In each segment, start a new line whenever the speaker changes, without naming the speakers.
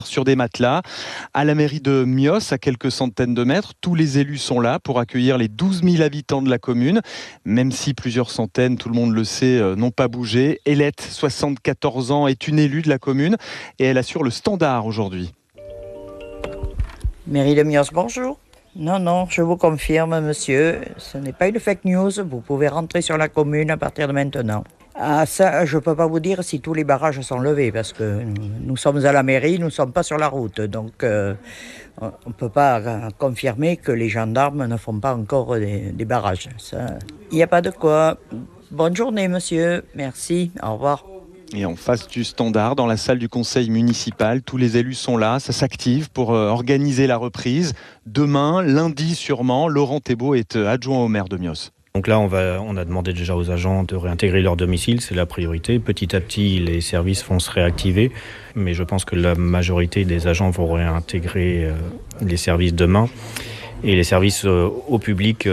sur des matelas. À la mairie de Mios, à quelques centaines de mètres, tous les élus sont là pour accueillir les 12 000 habitants de la commune. Même si plusieurs centaines, tout le monde le sait, n'ont pas bougé. Hélette, 74 ans, est une élue de la commune et elle assure le standard aujourd'hui.
Mairie de Mios, bonjour. Non, je vous confirme, monsieur, ce n'est pas une fake news. Vous pouvez rentrer sur la commune à partir de maintenant. Ah, ça, je ne peux pas vous dire si tous les barrages sont levés, parce que nous sommes à la mairie, nous ne sommes pas sur la route. Donc, on ne peut pas confirmer que les gendarmes ne font pas encore des barrages. Il n'y a pas de quoi. Bonne journée, monsieur. Merci. Au revoir.
Et en face du standard, dans la salle du conseil municipal, tous les élus sont là, ça s'active pour organiser la reprise. Demain, lundi sûrement, Laurent Thébault est adjoint au maire de Mios.
Donc là, on a demandé déjà aux agents de réintégrer leur domicile, c'est la priorité. Petit à petit, les services vont se réactiver, mais je pense que la majorité des agents vont réintégrer les services demain. Et les services au public,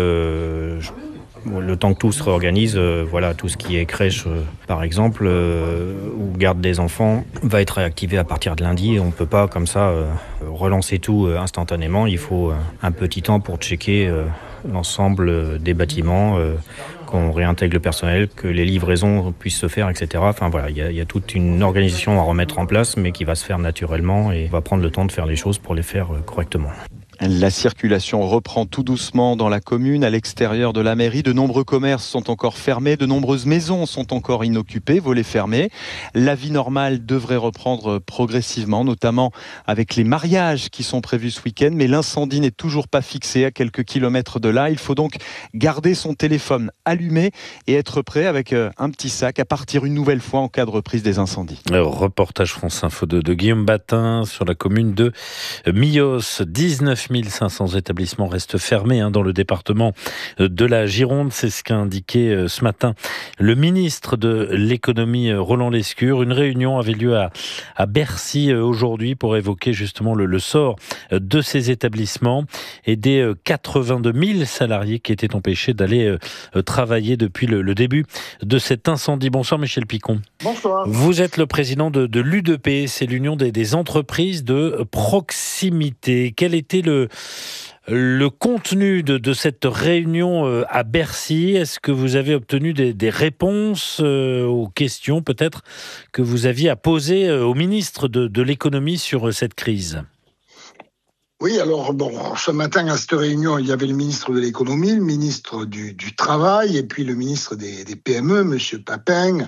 le temps que tout se réorganise, voilà, tout ce qui est crèche, par exemple, ou garde des enfants, va être réactivé à partir de lundi. Et on ne peut pas, comme ça, relancer tout instantanément. Il faut un petit temps pour checker l'ensemble des bâtiments, qu'on réintègre le personnel, que les livraisons puissent se faire, etc. Enfin voilà, il y a toute une organisation à remettre en place, mais qui va se faire naturellement et on va prendre le temps de faire les choses pour les faire correctement.
La circulation reprend tout doucement dans la commune, à l'extérieur de la mairie. De nombreux commerces sont encore fermés, de nombreuses maisons sont encore inoccupées, volets fermés. La vie normale devrait reprendre progressivement, notamment avec les mariages qui sont prévus ce week-end. Mais l'incendie n'est toujours pas fixé à quelques kilomètres de là. Il faut donc garder son téléphone allumé et être prêt avec un petit sac à partir une nouvelle fois en cas de reprise des incendies.
Reportage France Info de Guillaume Batin sur la commune de Mios. 19 500 établissements restent fermés dans le département de la Gironde. C'est ce qu'a indiqué ce matin le ministre de l'économie Roland Lescure. Une réunion avait lieu à Bercy aujourd'hui pour évoquer justement le sort de ces établissements et des 82 000 salariés qui étaient empêchés d'aller travailler depuis le début de cet incendie. Bonsoir Michel Picon.
Bonsoir.
Vous êtes le président de l'UDP, c'est l'Union des entreprises de proximité. Quel était le contenu de cette réunion à Bercy? Est-ce que vous avez obtenu des réponses aux questions peut-être que vous aviez à poser au ministre de l'économie sur cette crise?
Oui, alors ce matin à cette réunion, il y avait le ministre de l'économie, le ministre du travail et puis le ministre des PME, monsieur Papin.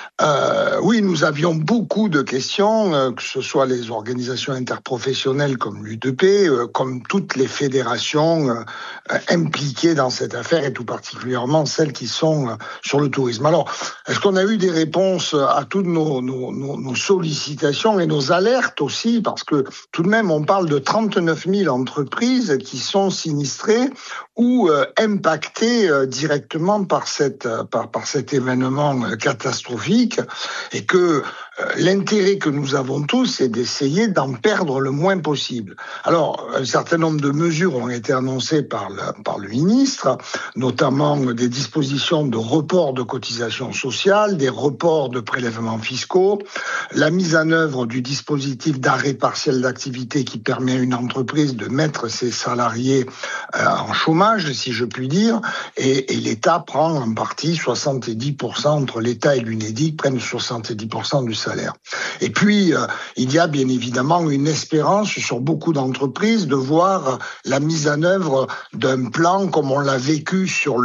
Oui, nous avions beaucoup de questions, que ce soit les organisations interprofessionnelles comme l'UDP, comme toutes les fédérations impliquées dans cette affaire et tout particulièrement celles qui sont sur le tourisme. Alors, est-ce qu'on a eu des réponses à toutes nos sollicitations et nos alertes aussi? Parce que tout de même, on parle de 39 000 entreprises qui sont sinistrées ou impactées directement par cet événement catastrophique. Et que l'intérêt que nous avons tous, c'est d'essayer d'en perdre le moins possible. Alors, un certain nombre de mesures ont été annoncées par le ministre, notamment des dispositions de report de cotisations sociales, des reports de prélèvements fiscaux, la mise en œuvre du dispositif d'arrêt partiel d'activité qui permet à une entreprise de mettre ses salariés en chômage, si je puis dire, et l'État prend en partie 70%, entre l'État et l'UNEDIC, prennent 70% du salaire. Et puis, il y a bien évidemment une espérance sur beaucoup d'entreprises de voir la mise en œuvre d'un plan comme on l'a vécu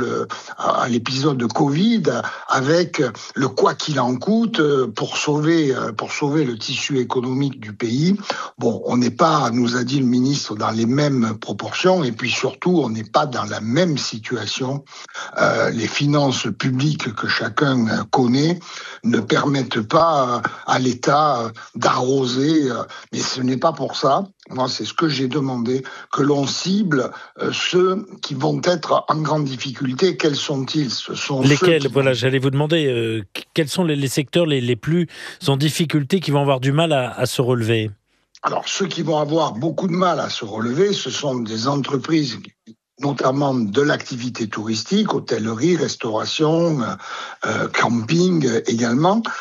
à l'épisode de Covid, avec le quoi qu'il en coûte pour sauver le tissu économique du pays. Bon, on n'est pas, nous a dit le ministre, dans les mêmes proportions, et puis surtout, on n'est pas dans la même situation. Les finances publiques que chacun connaît ne permettent pas à l'État d'arroser, mais ce n'est pas pour ça. Moi, c'est ce que j'ai demandé, que l'on cible ceux qui vont être en grande difficulté. Quels sont-ils? Ce sont
lesquels? Voilà, j'allais vous demander, quels sont les secteurs les plus en difficulté qui vont avoir du mal à se relever?
Alors, ceux qui vont avoir beaucoup de mal à se relever, ce sont des entreprises notamment de l'activité touristique, hôtellerie, restauration, camping également.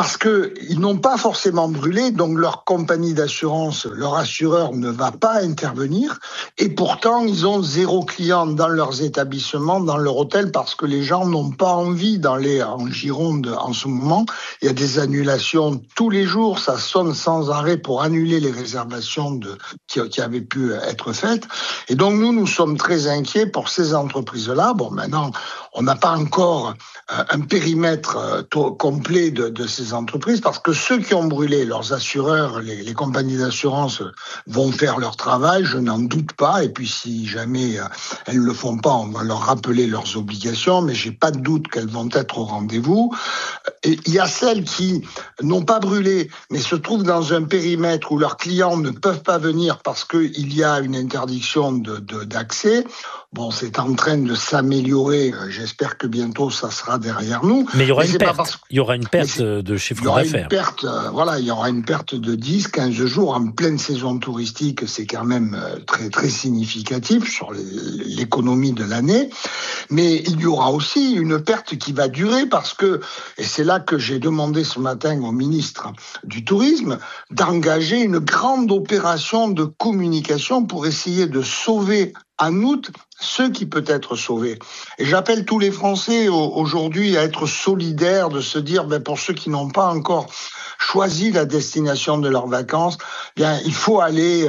parce que ils n'ont pas forcément brûlé, donc leur compagnie d'assurance, leur assureur ne va pas intervenir, et pourtant ils ont 0 client dans leurs établissements, dans leur hôtel, parce que les gens n'ont pas envie d'aller en Gironde en ce moment. Il y a des annulations tous les jours, ça sonne sans arrêt pour annuler les réservations qui avaient pu être faites. Et donc nous sommes très inquiets pour ces entreprises-là. Bon, maintenant, on n'a pas encore un périmètre complet de ces entreprises, parce que ceux qui ont brûlé, leurs assureurs, les compagnies d'assurance vont faire leur travail, je n'en doute pas, et puis si jamais elles ne le font pas, on va leur rappeler leurs obligations, mais j'ai pas de doute qu'elles vont être au rendez-vous. Et il y a celles qui n'ont pas brûlé, mais se trouvent dans un périmètre où leurs clients ne peuvent pas venir parce qu'il y a une interdiction d'accès. Bon, c'est en train de s'améliorer. J'espère que bientôt ça sera derrière nous.
Mais il y aura une perte. Il y aura une perte de chiffre d'affaires.
Il y aura une perte de 10, 15 jours en pleine saison touristique. C'est quand même très, très significatif sur l'économie de l'année. Mais il y aura aussi une perte qui va durer parce que, et c'est là que j'ai demandé ce matin au ministre du Tourisme, d'engager une grande opération de communication pour essayer de sauver en août ce qui peut être sauvé. Et j'appelle tous les Français aujourd'hui à être solidaires, de se dire, pour ceux qui n'ont pas encore choisi la destination de leurs vacances, il faut aller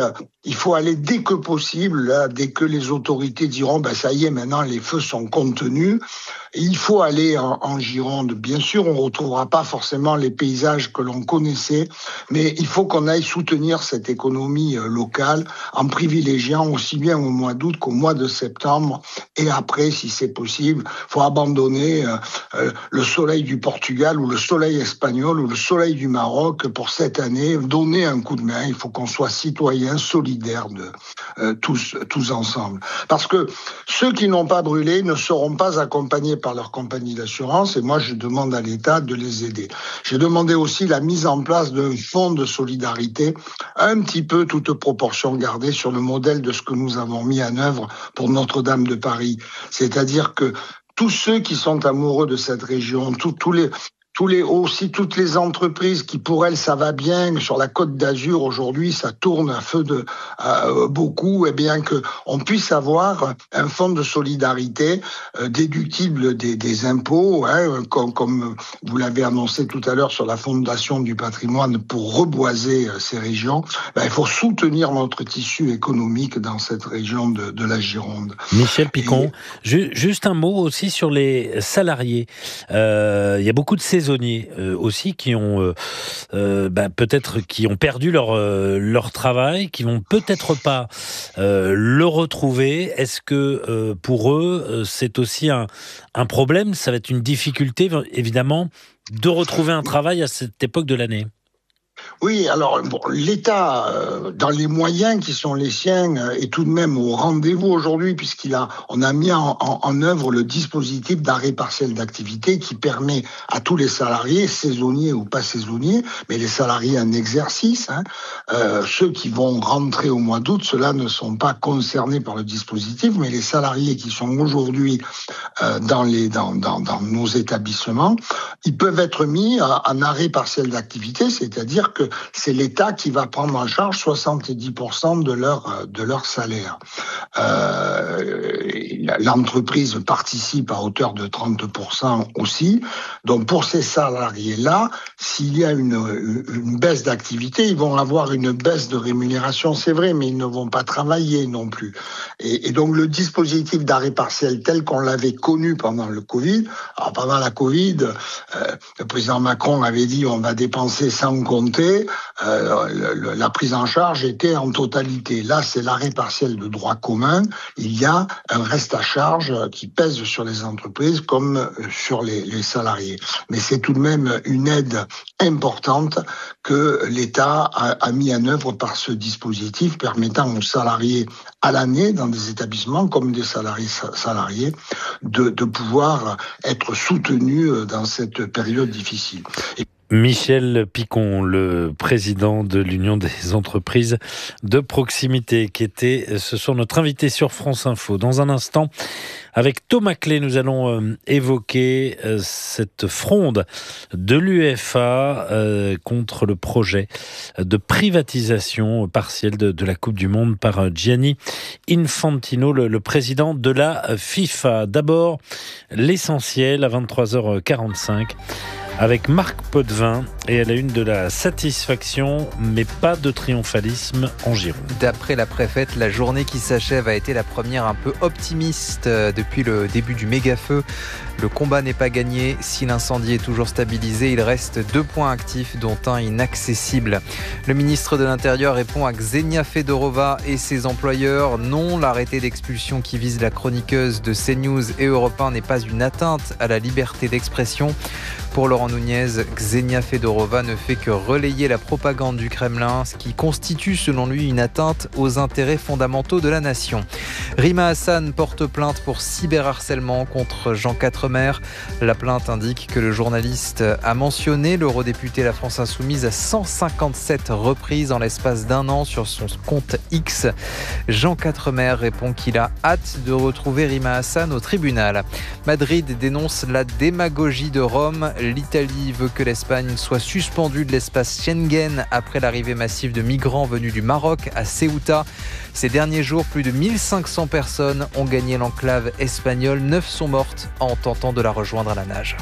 dès que possible, là, dès que les autorités diront, ça y est, maintenant les feux sont contenus. Et il faut aller en Gironde. Bien sûr, on ne retrouvera pas forcément les paysages que l'on connaissait, mais il faut qu'on aille soutenir cette économie locale en privilégiant aussi bien au mois d'août qu'au mois de septembre. Et après, si c'est possible, il faut abandonner le soleil du Portugal ou le soleil espagnol ou le soleil du Maroc pour cette année, donner un coup de main. Il faut qu'on soit citoyens solidaires tous ensemble. Parce que ceux qui n'ont pas brûlé ne seront pas accompagnés par leur compagnie d'assurance, et moi je demande à l'État de les aider. J'ai demandé aussi la mise en place d'un fonds de solidarité, un petit peu toute proportion gardée sur le modèle de ce que nous avons mis en œuvre pour Notre-Dame de Paris. C'est-à-dire que tous ceux qui sont amoureux de cette région, toutes les entreprises qui, pour elles, ça va bien, sur la Côte d'Azur, aujourd'hui, ça tourne à feu de beaucoup, et bien que on puisse avoir un fonds de solidarité déductible des impôts, comme vous l'avez annoncé tout à l'heure sur la Fondation du patrimoine pour reboiser ces régions. Il faut soutenir notre tissu économique dans cette région de la Gironde.
Michel Picon, juste un mot aussi sur les salariés. Il y a beaucoup de saisonniers aussi qui ont peut-être qui ont perdu leur travail, qui vont peut-être pas le retrouver. Est-ce que pour eux c'est aussi un problème? Ça va être une difficulté évidemment de retrouver un travail à cette époque de l'année.
Oui, alors l'État, dans les moyens qui sont les siens, est tout de même au rendez-vous aujourd'hui, on a mis en œuvre le dispositif d'arrêt partiel d'activité qui permet à tous les salariés, saisonniers ou pas saisonniers, mais les salariés en exercice, ceux qui vont rentrer au mois d'août, ceux-là ne sont pas concernés par le dispositif, mais les salariés qui sont aujourd'hui dans nos établissements, ils peuvent être mis en arrêt partiel d'activité, c'est-à-dire que c'est l'État qui va prendre en charge 70% de leur salaire. L'entreprise participe à hauteur de 30% aussi. Donc pour ces salariés-là, s'il y a une baisse d'activité, ils vont avoir une baisse de rémunération, c'est vrai, mais ils ne vont pas travailler non plus. Et donc le dispositif d'arrêt partiel tel qu'on l'avait connu pendant le Covid, alors pendant la Covid, le président Macron avait dit on va dépenser sans compter. La prise en charge était en totalité. Là, c'est l'arrêt partiel de droit commun. Il y a un reste à charge qui pèse sur les entreprises comme sur les salariés. Mais c'est tout de même une aide importante que l'État a mis en œuvre par ce dispositif permettant aux salariés à l'année dans des établissements comme des salariés de pouvoir être soutenus dans cette période difficile.
Michel Picon, le président de l'Union des entreprises de proximité, qui était ce soir notre invité sur France Info. Dans un instant, avec Thomas Clé, nous allons évoquer cette fronde de l'UEFA contre le projet de privatisation partielle de la Coupe du Monde par Gianni Infantino, le président de la FIFA. D'abord, l'essentiel à 23h45. Avec Marc Potvin et à la une de la satisfaction, mais pas de triomphalisme en Gironde.
D'après la préfète, la journée qui s'achève a été la première un peu optimiste depuis le début du méga-feu. Le combat n'est pas gagné. Si l'incendie est toujours stabilisé, il reste 2 points actifs, dont un inaccessible. Le ministre de l'Intérieur répond à Ksenia Fedorova et ses employeurs. Non, l'arrêté d'expulsion qui vise la chroniqueuse de CNews et Europe 1 n'est pas une atteinte à la liberté d'expression. Pour Laurent Nunez, Ksenia Fedorova ne fait que relayer la propagande du Kremlin, ce qui constitue selon lui une atteinte aux intérêts fondamentaux de la nation. Rima Hassan porte plainte pour cyberharcèlement contre Jean Quatremer. La plainte indique que le journaliste a mentionné l'eurodéputé La France Insoumise à 157 reprises en l'espace d'1 an sur son compte X. Jean Quatremer répond qu'il a hâte de retrouver Rima Hassan au tribunal. Madrid dénonce la démagogie de Rome. L'Italie veut que l'Espagne soit suspendue de l'espace Schengen après l'arrivée massive de migrants venus du Maroc à Ceuta. Ces derniers jours, plus de 1500 personnes ont gagné l'enclave espagnole. 9 sont mortes en tentant de la rejoindre à la nage.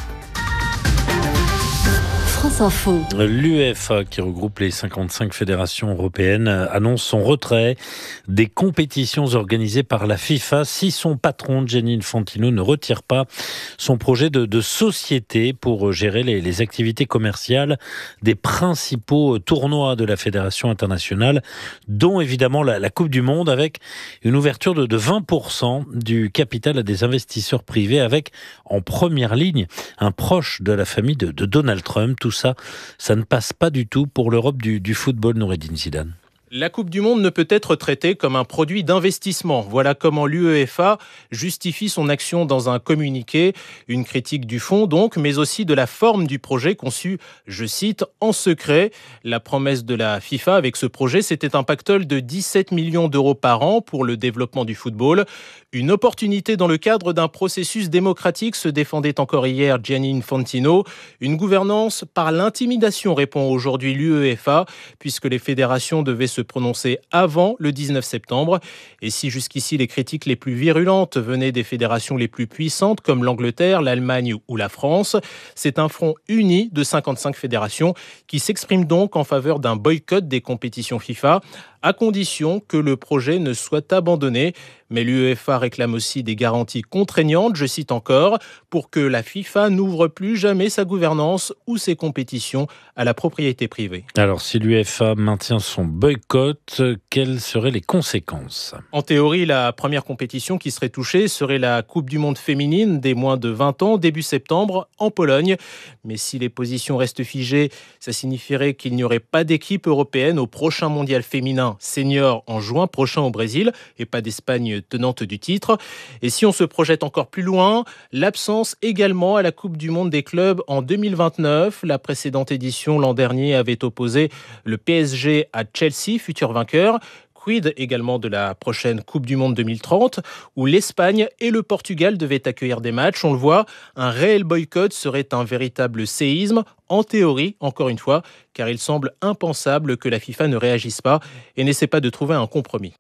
France Info.
L'UEFA, qui regroupe les 55 fédérations européennes, annonce son retrait des compétitions organisées par la FIFA si son patron, Gianni Infantino, ne retire pas son projet de société pour gérer les activités commerciales des principaux tournois de la Fédération internationale, dont évidemment la Coupe du Monde, avec une ouverture de 20% du capital à des investisseurs privés, avec en première ligne un proche de la famille de Donald Trump. Tout ça ne passe pas du tout pour l'Europe du football, Noureddin Zidane.
La Coupe du Monde ne peut être traitée comme un produit d'investissement. Voilà comment l'UEFA justifie son action dans un communiqué. Une critique du fond donc, mais aussi de la forme du projet conçu, je cite, en secret. La promesse de la FIFA avec ce projet, c'était un pactole de 17 millions d'euros par an pour le développement du football. Une opportunité dans le cadre d'un processus démocratique, se défendait encore hier Gianni Infantino. Une gouvernance par l'intimidation, répond aujourd'hui l'UEFA, puisque les fédérations devaient se prononcer avant le 19 septembre. Et si jusqu'ici les critiques les plus virulentes venaient des fédérations les plus puissantes, comme l'Angleterre, l'Allemagne ou la France, c'est un front uni de 55 fédérations qui s'exprime donc en faveur d'un boycott des compétitions FIFA, à condition que le projet ne soit abandonné. Mais l'UEFA réclame aussi des garanties contraignantes, je cite encore, pour que la FIFA n'ouvre plus jamais sa gouvernance ou ses compétitions à la propriété privée.
Alors, si l'UEFA maintient son boycott, quelles seraient les conséquences ?
En théorie, la première compétition qui serait touchée serait la Coupe du Monde féminine des moins de 20 ans, début septembre, en Pologne. Mais si les positions restent figées, ça signifierait qu'il n'y aurait pas d'équipe européenne au prochain mondial féminin senior en juin prochain au Brésil, et pas d'Espagne tenante du titre. Et si on se projette encore plus loin, l'absence également à la Coupe du Monde des clubs en 2029. La précédente édition l'an dernier avait opposé le PSG à Chelsea, futur vainqueur. Quid également de la prochaine Coupe du Monde 2030, où l'Espagne et le Portugal devaient accueillir des matchs. On le voit, un réel boycott serait un véritable séisme, en théorie, encore une fois, car il semble impensable que la FIFA ne réagisse pas et n'essaie pas de trouver un compromis.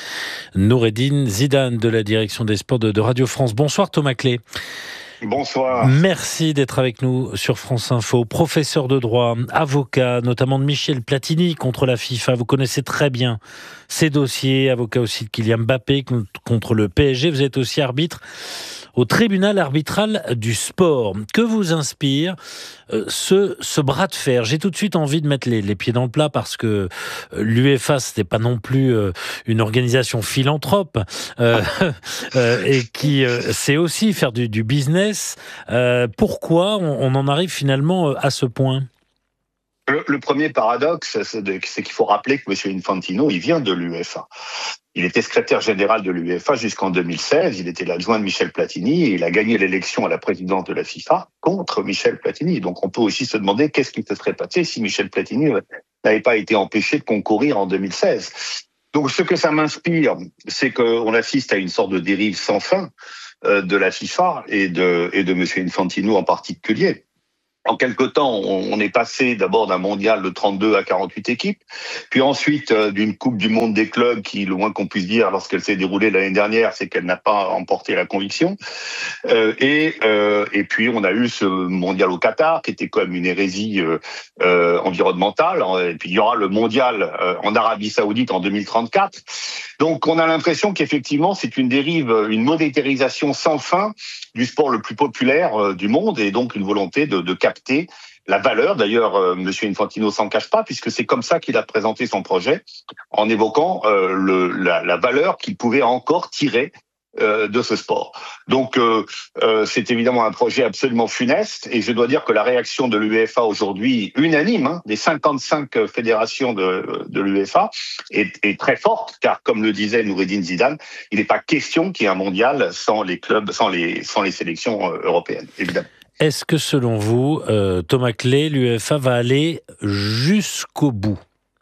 Noureddin Zidane de la direction des sports de Radio France. Bonsoir Thomas Clé.
Bonsoir.
Merci d'être avec nous sur France Info. Professeur de droit, avocat, notamment de Michel Platini contre la FIFA. Vous connaissez très bien ces dossiers. Avocat aussi de Kylian Mbappé contre le PSG. Vous êtes aussi arbitre au tribunal arbitral du sport. Que vous inspire ce bras de fer ? J'ai tout de suite envie de mettre les pieds dans le plat parce que l'UEFA, c'était pas non plus une organisation philanthrope et qui sait aussi faire du business. Pourquoi on en arrive finalement à ce point ?
Le premier paradoxe, c'est qu'il faut rappeler que M. Infantino, il vient de l'UEFA. Il était secrétaire général de l'UEFA jusqu'en 2016. Il était l'adjoint de Michel Platini et il a gagné l'élection à la présidence de la FIFA contre Michel Platini. Donc on peut aussi se demander qu'est-ce qui se serait passé si Michel Platini n'avait pas été empêché de concourir en 2016. Donc ce que ça m'inspire, c'est qu'on assiste à une sorte de dérive sans fin de la FIFA et de M. Infantino en particulier. En quelque temps, on est passé d'abord d'un mondial de 32 à 48 équipes, puis ensuite d'une Coupe du Monde des clubs qui, le moins qu'on puisse dire, lorsqu'elle s'est déroulée l'année dernière, c'est qu'elle n'a pas emporté la conviction. Et puis on a eu ce mondial au Qatar, qui était quand même une hérésie environnementale. Et puis il y aura le mondial en Arabie Saoudite en 2034. Donc on a l'impression qu'effectivement c'est une dérive, une monétarisation sans fin du sport le plus populaire du monde, et donc une volonté de capter la valeur. D'ailleurs, M. Infantino s'en cache pas, puisque c'est comme ça qu'il a présenté son projet, en évoquant la valeur qu'il pouvait encore tirer de ce sport. Donc c'est évidemment un projet absolument funeste, et je dois dire que la réaction de l'UEFA aujourd'hui, unanime, des 55 fédérations de l'UEFA, est très forte, car comme le disait Noureddine Zidane, il n'est pas question qu'il y ait un mondial sans les clubs, sans les sélections européennes, évidemment.
Est-ce que selon vous, Thomas Clé, l'UEFA va aller jusqu'au bout ?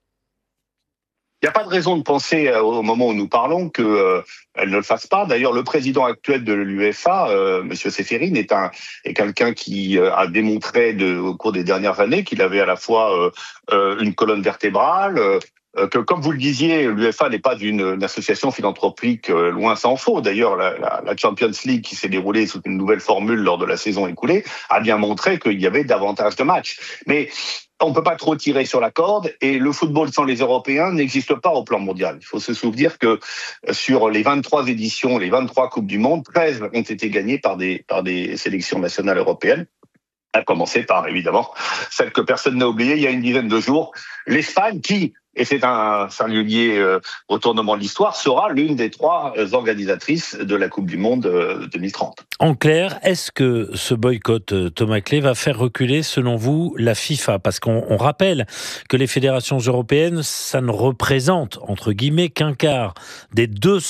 Il n'y a pas de raison de penser au moment où nous parlons qu'elle ne le fasse pas. D'ailleurs, le président actuel de l'UEFA, M. Ceferin, est quelqu'un qui a démontré au cours des dernières années qu'il avait à la fois une colonne vertébrale, que, comme vous le disiez, l'UEFA n'est pas une association philanthropique loin s'en faut. D'ailleurs, la Champions League, qui s'est déroulée sous une nouvelle formule lors de la saison écoulée, a bien montré qu'il y avait davantage de matchs. Mais on ne peut pas trop tirer sur la corde, et le football sans les Européens n'existe pas au plan mondial. Il faut se souvenir que sur les 23 éditions, les 23 Coupes du Monde, 13 ont été gagnées par des sélections nationales européennes, à commencer par, évidemment, celle que personne n'a oubliée il y a une dizaine de jours, l'Espagne, qui, et c'est un singulier retournement de l'histoire, sera l'une des 3 organisatrices de la Coupe du Monde 2030.
En clair, est-ce que ce boycott, Thomas Clé, va faire reculer, selon vous, la FIFA ? Parce qu'on rappelle que les fédérations européennes, ça ne représente, entre guillemets, qu'un quart des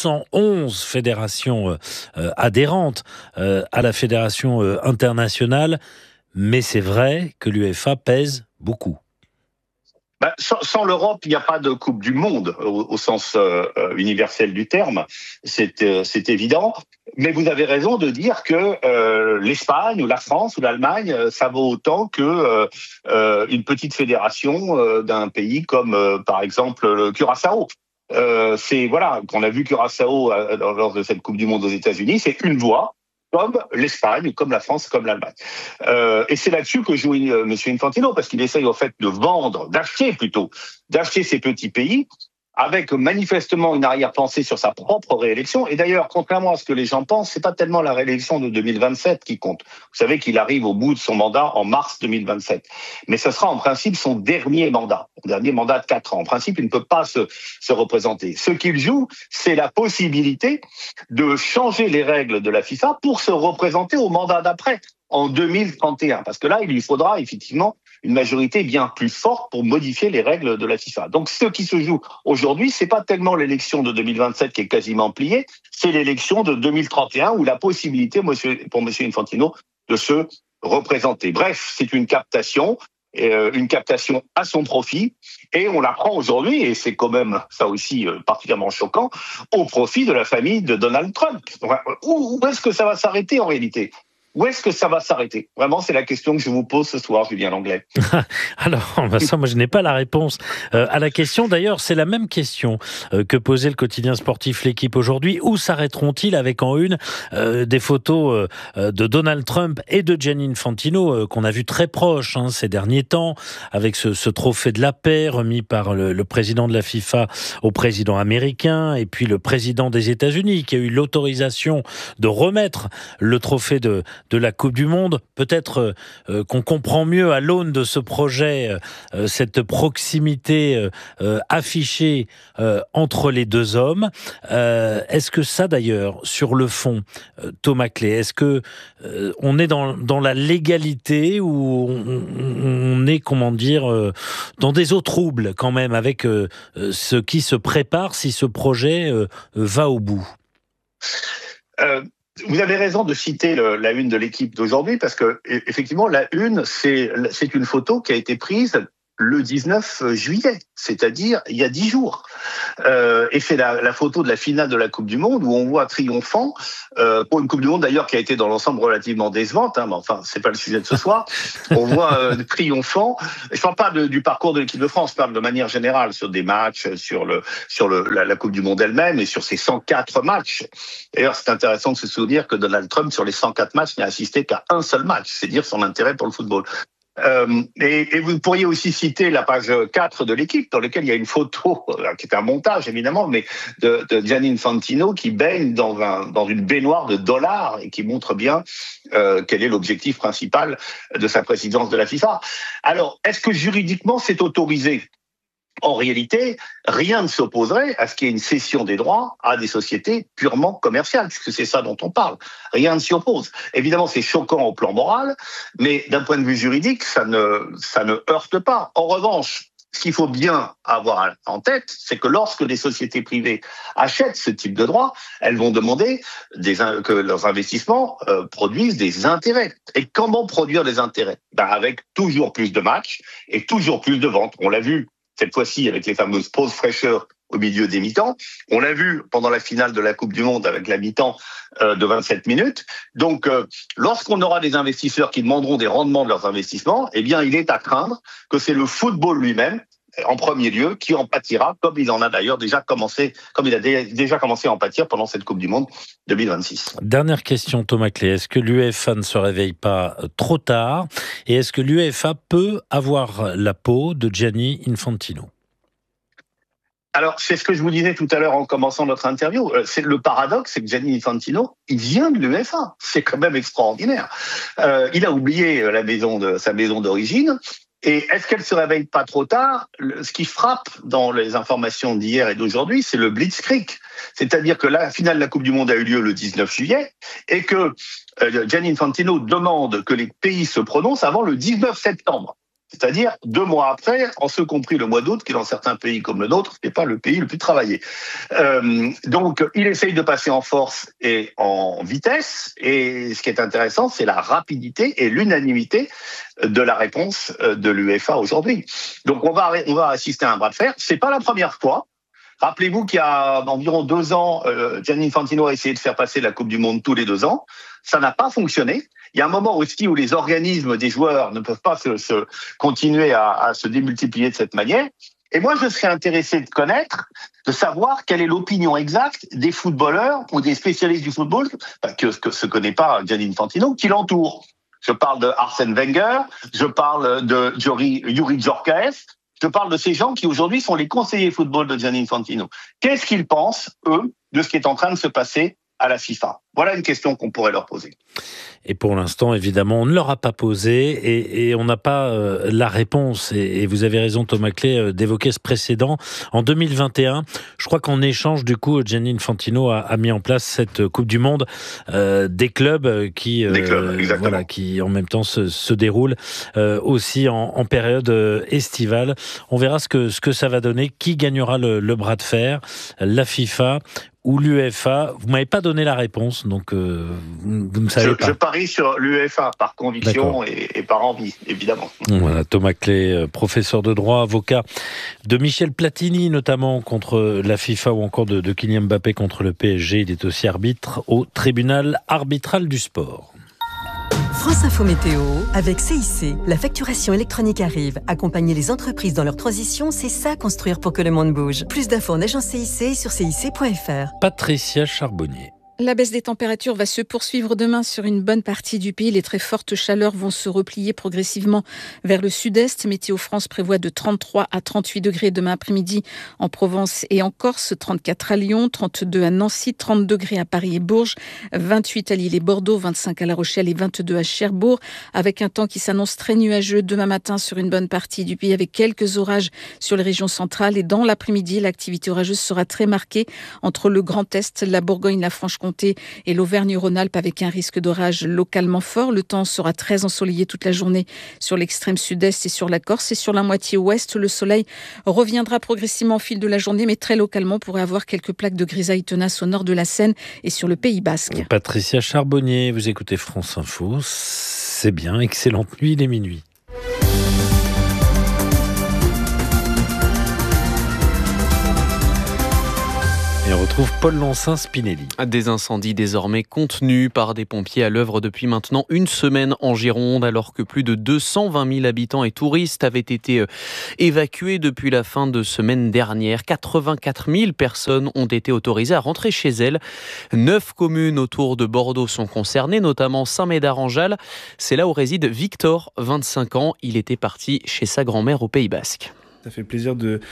211 fédérations adhérentes à la fédération internationale. Mais c'est vrai que l'UEFA pèse beaucoup.
Sans l'Europe, il n'y a pas de Coupe du Monde au sens universel du terme, c'est évident. Mais vous avez raison de dire que l'Espagne ou la France ou l'Allemagne, ça vaut autant que une petite fédération d'un pays comme par exemple le Curaçao. Qu'on a vu Curaçao lors de cette Coupe du Monde aux États-Unis, c'est une voix, comme l'Espagne, comme la France, comme l'Allemagne. Et c'est là-dessus que joue M. Infantino, parce qu'il essaye au fait d'acheter ces petits pays, avec manifestement une arrière-pensée sur sa propre réélection. Et d'ailleurs, contrairement à ce que les gens pensent, c'est pas tellement la réélection de 2027 qui compte. Vous savez qu'il arrive au bout de son mandat en mars 2027. Mais ce sera en principe son dernier mandat de 4 ans. En principe, il ne peut pas se représenter. Ce qu'il joue, c'est la possibilité de changer les règles de la FIFA pour se représenter au mandat d'après, en 2031. Parce que là, il lui faudra effectivement une majorité bien plus forte pour modifier les règles de la FIFA. Donc ce qui se joue aujourd'hui, c'est pas tellement l'élection de 2027 qui est quasiment pliée, c'est l'élection de 2031 où la possibilité pour M. Infantino de se représenter. Bref, c'est une captation à son profit, et on l'apprend aujourd'hui, et c'est quand même ça aussi particulièrement choquant, au profit de la famille de Donald Trump. Où est-ce que ça va s'arrêter en réalité ? Où est-ce que ça va s'arrêter ? Vraiment, c'est la question que je vous pose ce soir, Julien Langlais.
Alors, ça, moi, je n'ai pas la réponse à la question. D'ailleurs, c'est la même question que posait le quotidien sportif L'Équipe aujourd'hui. Où s'arrêteront-ils avec en une des photos de Donald Trump et de Gianni Infantino, qu'on a vu très proches ces derniers temps, avec ce trophée de la paix remis par le président de la FIFA au président américain, et puis le président des États-Unis, qui a eu l'autorisation de remettre le trophée de de la Coupe du Monde. Peut-être qu'on comprend mieux à l'aune de ce projet cette proximité affichée entre les deux hommes. Est-ce que ça d'ailleurs, sur le fond, Thomas Clé, est-ce que on est dans la légalité ou on est, comment dire, dans des eaux troubles quand même avec ce qui se prépare si ce projet va au bout?
Vous avez raison de citer la une de l'équipe d'aujourd'hui parce que effectivement la une c'est une photo qui a été prise le 19 juillet, c'est-à-dire il y a 10 jours. Et c'est la photo de la finale de la Coupe du Monde où on voit triomphant, pour une Coupe du Monde d'ailleurs qui a été dans l'ensemble relativement décevante, mais enfin c'est pas le sujet de ce soir, on voit triomphant, je parle pas du parcours de l'équipe de France, je parle de manière générale sur des matchs, sur la Coupe du Monde elle-même et sur ces 104 matchs. D'ailleurs c'est intéressant de se souvenir que Donald Trump sur les 104 matchs n'a assisté qu'à un seul match, c'est dire son intérêt pour le football. Et vous pourriez aussi citer la page 4 de l'équipe, dans laquelle il y a une photo, qui est un montage évidemment, mais de Gianni Infantino qui baigne dans une baignoire de dollars et qui montre bien quel est l'objectif principal de sa présidence de la FIFA. Alors, est-ce que juridiquement c'est autorisé ? En réalité, rien ne s'opposerait à ce qu'il y ait une cession des droits à des sociétés purement commerciales, puisque c'est ça dont on parle. Rien ne s'y oppose. Évidemment, c'est choquant au plan moral, mais d'un point de vue juridique, ça ne heurte pas. En revanche, ce qu'il faut bien avoir en tête, c'est que lorsque des sociétés privées achètent ce type de droits, elles vont demander que leurs investissements produisent des intérêts. Et comment produire des intérêts ? Avec toujours plus de matchs et toujours plus de ventes. On l'a vu cette fois-ci avec les fameuses pauses fraîcheurs au milieu des mi-temps. On l'a vu pendant la finale de la Coupe du Monde avec la mi-temps de 27 minutes. Donc, lorsqu'on aura des investisseurs qui demanderont des rendements de leurs investissements, eh bien, il est à craindre que c'est le football lui-même, en premier lieu, qui en pâtira, comme il a déjà commencé à en pâtir pendant cette Coupe du Monde 2026.
Dernière question, Thomas Clé. Est-ce que l'UEFA ne se réveille pas trop tard ? Et est-ce que l'UEFA peut avoir la peau de Gianni Infantino ?
Alors, c'est ce que je vous disais tout à l'heure en commençant notre interview. C'est le paradoxe, c'est que Gianni Infantino, il vient de l'UEFA. C'est quand même extraordinaire. Il a oublié sa maison d'origine. Et est-ce qu'elle se réveille pas trop tard ? Ce qui frappe dans les informations d'hier et d'aujourd'hui, c'est le blitzkrieg. C'est-à-dire que la finale de la Coupe du Monde a eu lieu le 19 juillet et que Gianni Infantino demande que les pays se prononcent avant le 19 septembre. C'est-à-dire 2 mois après, en ce compris le mois d'août, qui dans certains pays comme le nôtre, n'est pas le pays le plus travaillé. Donc, il essaye de passer en force et en vitesse. Et ce qui est intéressant, c'est la rapidité et l'unanimité de la réponse de l'UEFA aujourd'hui. Donc, on va assister à un bras de fer. C'est pas la première fois. Rappelez-vous qu'il y a environ 2 ans, Gianni Infantino a essayé de faire passer la Coupe du Monde tous les 2 ans. Ça n'a pas fonctionné. Il y a un moment aussi où les organismes des joueurs ne peuvent pas continuer à se démultiplier de cette manière. Et moi, je serais intéressé de savoir quelle est l'opinion exacte des footballeurs ou des spécialistes du football, que se connaît pas Gianni Infantino, qui l'entourent. Je parle de Arsène Wenger, je parle de Youri Djorkaeff, je parle de ces gens qui aujourd'hui sont les conseillers football de Gianni Infantino. Qu'est-ce qu'ils pensent, eux, de ce qui est en train de se passer à la FIFA ? Voilà une question qu'on pourrait leur poser.
Et pour l'instant, évidemment, on ne leur a pas posé et on n'a pas la réponse. Et vous avez raison, Thomas Clé, d'évoquer ce précédent. En 2021, je crois qu'en échange, du coup, Gianni Infantino a mis en place cette Coupe du Monde des clubs qui en même temps se déroulent aussi en période estivale. On verra ce que ça va donner. Qui gagnera le bras de fer ? La FIFA ou l'UEFA ? Vous m'avez pas donné la réponse, donc vous ne savez pas.
Je parie sur l'UEFA par conviction et par envie, évidemment.
Voilà, Thomas Clé, professeur de droit, avocat de Michel Platini, notamment contre la FIFA ou encore de Kylian Mbappé contre le PSG. Il est aussi arbitre au tribunal arbitral du sport.
France Info Météo, avec CIC. La facturation électronique arrive. Accompagner les entreprises dans leur transition, c'est ça construire pour que le monde bouge. Plus d'infos en agence CIC sur cic.fr.
Patricia Charbonnier.
La baisse des températures va se poursuivre demain sur une bonne partie du pays. Les très fortes chaleurs vont se replier progressivement vers le sud-est. Météo France prévoit de 33 à 38 degrés demain après-midi en Provence et en Corse, 34 à Lyon, 32 à Nancy, 30 degrés à Paris et Bourges, 28 à Lille et Bordeaux, 25 à La Rochelle et 22 à Cherbourg, avec un temps qui s'annonce très nuageux demain matin sur une bonne partie du pays avec quelques orages sur les régions centrales. Et dans l'après-midi, l'activité orageuse sera très marquée entre le Grand Est, la Bourgogne, la Franche-Comté et l'Auvergne-Rhône-Alpes avec un risque d'orage localement fort. Le temps sera très ensoleillé toute la journée sur l'extrême sud-est et sur la Corse. Et sur la moitié ouest, le soleil reviendra progressivement au fil de la journée, mais très localement, on pourrait avoir quelques plaques de grisaille tenace au nord de la Seine et sur le Pays Basque.
Patricia Charbonnier, vous écoutez France Info. C'est bien, excellente nuit, il est minuit. Et on retrouve Paul Lancin-Spinelli.
Des incendies désormais contenus par des pompiers à l'œuvre depuis maintenant une semaine en Gironde, alors que plus de 220 000 habitants et touristes avaient été évacués depuis la fin de semaine dernière. 84 000 personnes ont été autorisées à rentrer chez elles. 9 communes autour de Bordeaux sont concernées, notamment Saint-Médard-en-Jalles. C'est là où réside Victor, 25 ans. Il était parti chez sa grand-mère au Pays Basque.
Ça fait plaisir de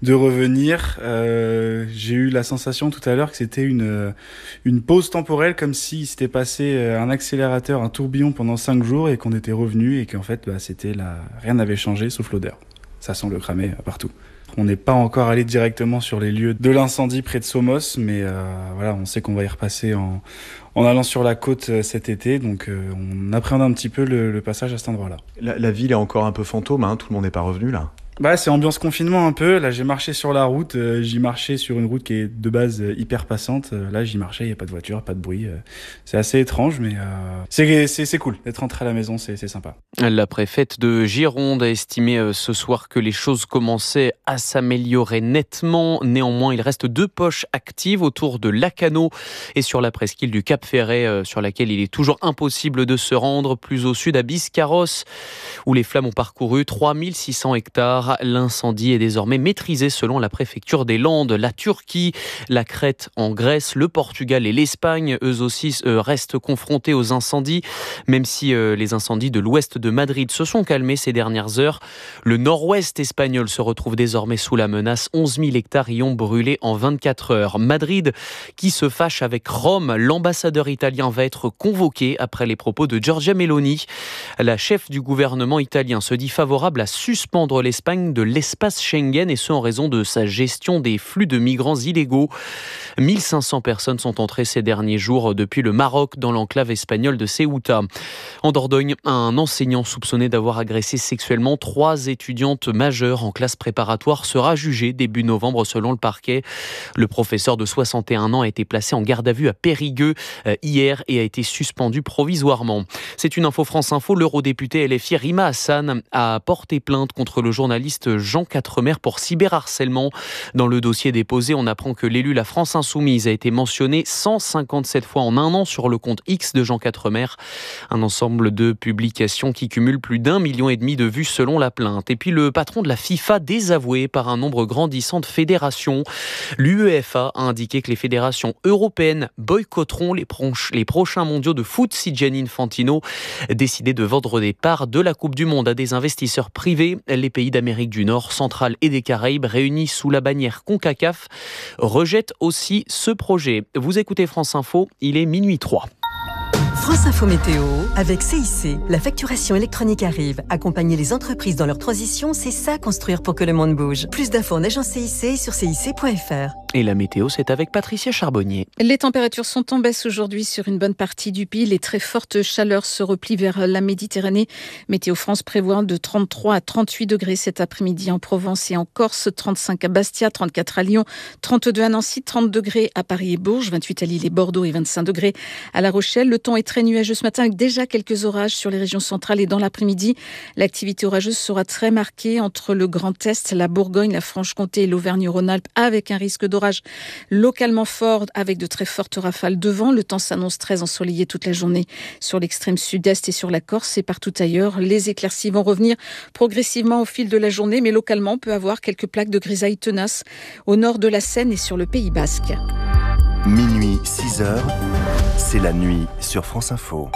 revenir. J'ai eu la sensation tout à l'heure que c'était une pause temporelle, comme s'il s'était passé un accélérateur, un tourbillon pendant 5 jours et qu'on était revenu et qu'en fait rien n'avait changé sauf l'odeur. Ça sent le cramé partout. On n'est pas encore allé directement sur les lieux de l'incendie près de Somos, mais voilà, on sait qu'on va y repasser en allant sur la côte cet été, donc on appréhende un petit peu le passage à cet endroit-là.
La ville est encore un peu fantôme, tout le monde n'est pas revenu là.
C'est ambiance confinement un peu. Là, j'ai marché sur la route. J'y marchais sur une route qui est de base hyper passante. Là, j'y marchais, il n'y a pas de voiture, pas de bruit. C'est assez étrange, mais c'est cool d'être rentré à la maison, c'est sympa.
La préfète de Gironde a estimé ce soir que les choses commençaient à s'améliorer nettement. Néanmoins, il reste 2 poches actives autour de Lacanau et sur la presqu'île du Cap-Ferret, sur laquelle il est toujours impossible de se rendre. Plus au sud, à Biscarrosse, où les flammes ont parcouru 3600 hectares. L'incendie est désormais maîtrisé selon la préfecture des Landes. La Turquie, la Crète en Grèce, le Portugal et l'Espagne, eux aussi restent confrontés aux incendies. Même si les incendies de l'ouest de Madrid se sont calmés ces dernières heures, le nord-ouest espagnol se retrouve désormais sous la menace. 11 000 hectares y ont brûlé en 24 heures. Madrid qui se fâche avec Rome. L'ambassadeur italien va être convoqué après les propos de Giorgia Meloni. La chef du gouvernement italien se dit favorable à suspendre l'Espagne de l'espace Schengen et ce en raison de sa gestion des flux de migrants illégaux. 1500 personnes sont entrées ces derniers jours depuis le Maroc dans l'enclave espagnole de Ceuta. En Dordogne, un enseignant soupçonné d'avoir agressé sexuellement 3 étudiantes majeures en classe préparatoire sera jugé début novembre selon le parquet. Le professeur de 61 ans a été placé en garde à vue à Périgueux hier et a été suspendu provisoirement. C'est une info France Info. L'eurodéputé LFI Rima Hassan a porté plainte contre le journaliste Jean Quatremer pour cyberharcèlement. Dans le dossier déposé, on apprend que l'élu La France Insoumise a été mentionné 157 fois en un an sur le compte X de Jean Quatremer. Un ensemble de publications qui cumule plus d'1,5 million de vues selon la plainte. Et puis le patron de la FIFA désavoué par un nombre grandissant de fédérations. L'UEFA a indiqué que les fédérations européennes boycotteront les prochains mondiaux de foot si Gianni Infantino décidait de vendre des parts de la Coupe du Monde à des investisseurs privés. Les pays d'Amérique du Nord, centrale et des Caraïbes, réunis sous la bannière CONCACAF, rejettent aussi ce projet. Vous écoutez France Info, il est minuit 3.
France Info Météo, avec CIC. La facturation électronique arrive. Accompagner les entreprises dans leur transition, c'est ça construire pour que le monde bouge. Plus d'infos en agence CIC sur cic.fr.
Et la météo, c'est avec Patricia Charbonnier.
Les températures sont en baisse aujourd'hui sur une bonne partie du pays. Les très fortes chaleurs se replient vers la Méditerranée. Météo France prévoit de 33 à 38 degrés cet après-midi en Provence et en Corse, 35 à Bastia, 34 à Lyon, 32 à Nancy, 30 degrés à Paris et Bourges, 28 à Lille et Bordeaux et 25 degrés à La Rochelle. Le temps est très nuageux ce matin avec déjà quelques orages sur les régions centrales et dans l'après-midi. L'activité orageuse sera très marquée entre le Grand Est, la Bourgogne, la Franche-Comté et l'Auvergne-Rhône-Alpes avec un risque d'orage localement fort avec de très fortes rafales de vent. Le temps s'annonce très ensoleillé toute la journée sur l'extrême sud-est et sur la Corse et partout ailleurs. Les éclaircies vont revenir progressivement au fil de la journée, mais localement on peut avoir quelques plaques de grisaille tenaces au nord de la Seine et sur le Pays Basque.
Minuit, 6h, c'est la nuit sur France Info.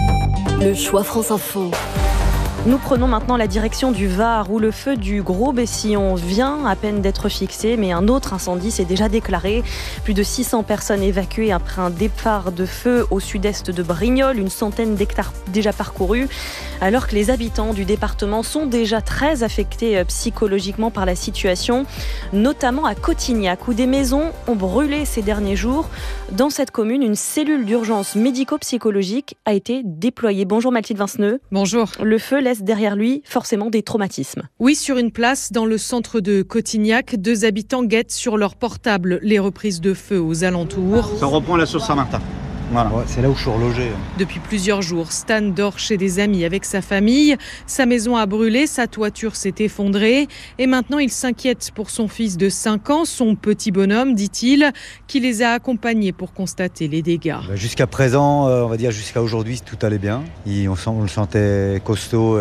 Le choix France Info. Nous prenons maintenant la direction du Var, où le feu du Gros Bessillon vient à peine d'être fixé, mais un autre incendie s'est déjà déclaré. Plus de 600 personnes évacuées après un départ de feu au sud-est de Brignoles, une centaine d'hectares déjà parcourus, alors que les habitants du département sont déjà très affectés psychologiquement par la situation, notamment à Cotignac, où des maisons ont brûlé ces derniers jours. Dans cette commune, une cellule d'urgence médico-psychologique a été déployée. Bonjour Mathilde Vinceneux.
Bonjour.
Le feu laisse derrière lui forcément des traumatismes.
Oui, sur une place dans le centre de Cotignac, 2 habitants guettent sur leur portable les reprises de feu aux alentours.
Ça reprend la source Saint-Martin. Voilà. Ouais, c'est là où je suis relogé.
Depuis plusieurs jours, Stan dort chez des amis avec sa famille. Sa maison a brûlé, sa toiture s'est effondrée. Et maintenant, il s'inquiète pour son fils de 5 ans, son petit bonhomme, dit-il, qui les a accompagnés pour constater les dégâts.
Jusqu'à présent, on va dire jusqu'à aujourd'hui, tout allait bien. On le sentait costaud.